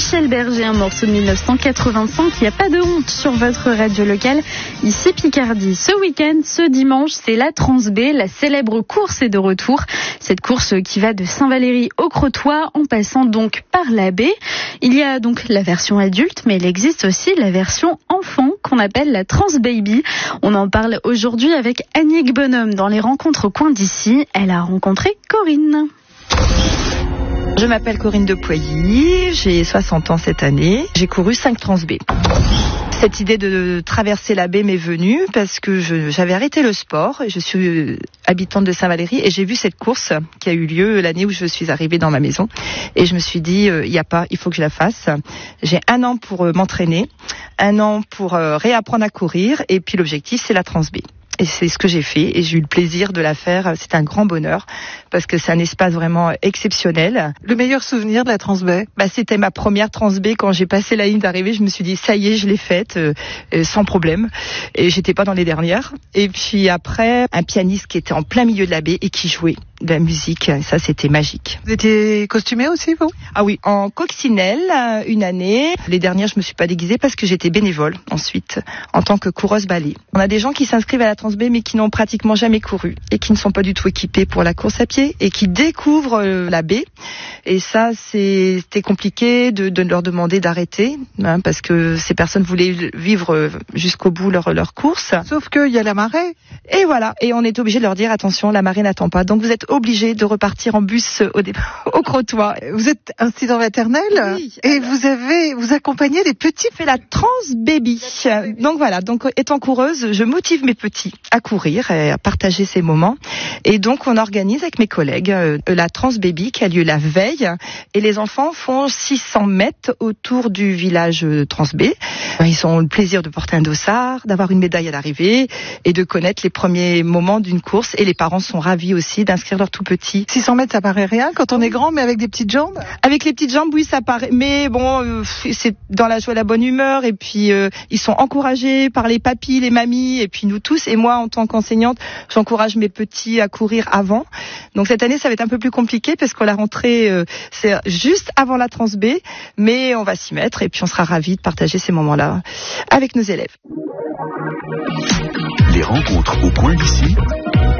Michel Berger, un morceau de 1985. Il n'y a pas de honte sur votre radio locale, ici Picardie. Ce week-end, ce dimanche, c'est la Transb, la célèbre course est de retour. Cette course qui va de Saint-Valery au Crotoy, en passant donc par la baie. Il y a donc la version adulte, mais il existe aussi la version enfant, qu'on appelle la Transbaby. On en parle aujourd'hui avec Annick Bonhomme dans les rencontres au coin d'ici. Elle a rencontré Corinne. Je m'appelle Corinne de Poilly, j'ai 60 ans cette année. J'ai couru 5 Transb. Cette idée de traverser la baie m'est venue parce que j'avais arrêté le sport. Je suis habitante de Saint-Valery et j'ai vu cette course qui a eu lieu l'année où je suis arrivée dans ma maison. Et je me suis dit, il faut que je la fasse. J'ai 1 an pour m'entraîner, 1 an pour réapprendre à courir. Et puis l'objectif, c'est la Transb. Et c'est ce que j'ai fait et j'ai eu le plaisir de la faire. C'est un grand bonheur parce que c'est un espace vraiment exceptionnel. Le meilleur souvenir de la Transb ? C'était ma première Transb. Quand j'ai passé la ligne d'arrivée, je me suis dit ça y est, je l'ai faite sans problème. Et j'étais pas dans les dernières. Et puis après, un pianiste qui était en plein milieu de la baie et qui jouait de la musique. Ça, c'était magique. Vous étiez costumée aussi, vous ? Ah oui, en coccinelle, 1 année. Les dernières, je me suis pas déguisée parce que j'étais bénévole ensuite, en tant que coureuse ballet. On a des gens qui s'inscrivent à la Transb mais qui n'ont pratiquement jamais couru et qui ne sont pas du tout équipés pour la course à pied et qui découvrent la baie. Et ça, c'était compliqué de leur demander d'arrêter parce que ces personnes voulaient vivre jusqu'au bout leur course. Sauf qu'il y a la marée. Et voilà, et on est obligé de leur dire attention, la marée n'attend pas. Donc vous êtes obligé de repartir en bus au Crotoy. Vous êtes instituteur maternelle, oui, et vous accompagnez les petits. Je fais la Transbaby. Donc voilà, étant coureuse, je motive mes petits à courir et à partager ces moments. Et donc on organise avec mes collègues la Transbaby qui a lieu la veille et les enfants font 600 mètres autour du village Transb. Ils ont le plaisir de porter un dossard, d'avoir une médaille à l'arrivée et de connaître les premiers moments d'une course. Et les parents sont ravis aussi d'inscrire leurs tout petits. 600 mètres, ça paraît rien quand on est grand, mais avec des petites jambes ? Avec les petites jambes, oui, ça paraît. Mais bon, c'est dans la joie et la bonne humeur. Et puis, ils sont encouragés par les papis, les mamies, et puis nous tous. Et moi, en tant qu'enseignante, j'encourage mes petits à courir avant. Donc cette année, ça va être un peu plus compliqué parce que la rentrée, c'est juste avant la Transb. Mais on va s'y mettre et puis on sera ravis de partager ces moments-là avec nos élèves. Les rencontres au coin d'ici.